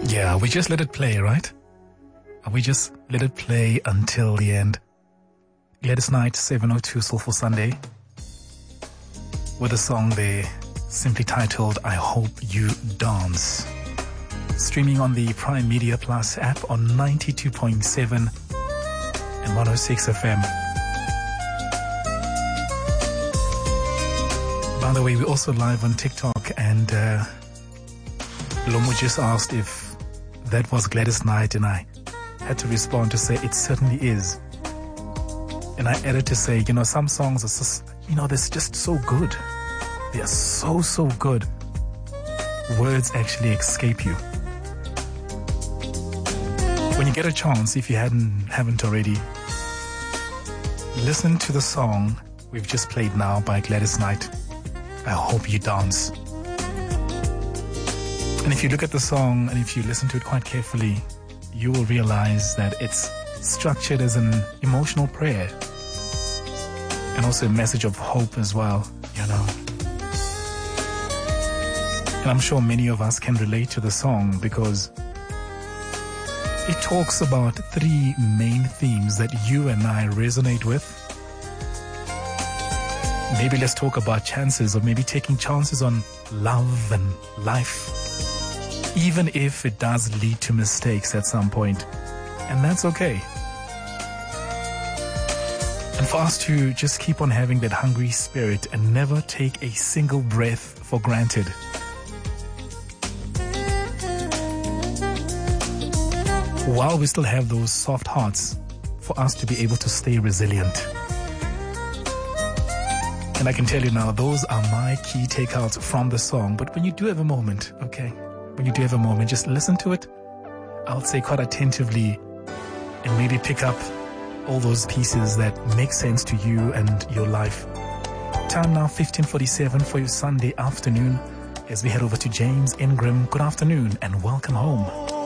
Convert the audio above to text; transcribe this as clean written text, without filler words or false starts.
Yeah, we just let it play, right? We just let it play until the end. Gladys Knight, 702 Soulful Sunday, with a song there simply titled I Hope You Dance. Streaming on the Prime Media Plus app on 92.7 and 106 FM. By the way, we're also live on TikTok, and Lomo just asked if that was Gladys Knight, and I had to respond to say it certainly is. And I added to say, some songs are just, they're just so good. They are so, so good. Words actually escape you. When you get a chance, if you haven't already, listen to the song we've just played now by Gladys Knight, I Hope You Dance. And if you look at the song and if you listen to it quite carefully, you will realize that it's structured as an emotional prayer and also a message of hope as well, And I'm sure many of us can relate to the song because it talks about three main themes that you and I resonate with. Maybe let's talk about chances, or maybe taking chances on love and life, even if it does lead to mistakes at some point. And that's okay. And for us to just keep on having that hungry spirit and never take a single breath for granted. While we still have those soft hearts, for us to be able to stay resilient. And I can tell you now, those are my key takeouts from the song. But when you do have a moment, when you do have a moment, just listen to it, I would say quite attentively, and maybe pick up all those pieces that make sense to you and your life. Time now 15:47 for your Sunday afternoon as we head over to James Ingram. Good afternoon and welcome home.